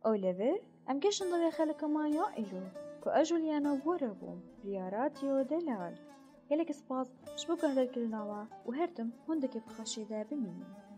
أوليفر أم كشن ضوي خلق ما يائلو كو أجوليانا وربوم بريا راديو دلال يلك سباز شبو قهر الكلناوا وهرتم هندك بخشي ذا بميني